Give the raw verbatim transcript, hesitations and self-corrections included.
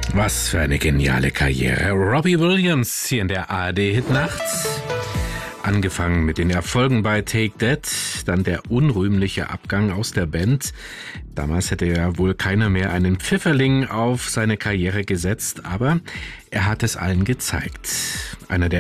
Was für eine geniale Karriere. Robbie Williams hier in der A R D-Hitnacht. Angefangen mit den Erfolgen bei Take That, dann der unrühmliche Abgang aus der Band. Damals hätte ja wohl keiner mehr einen Pfifferling auf seine Karriere gesetzt, aber er hat es allen gezeigt. Einer der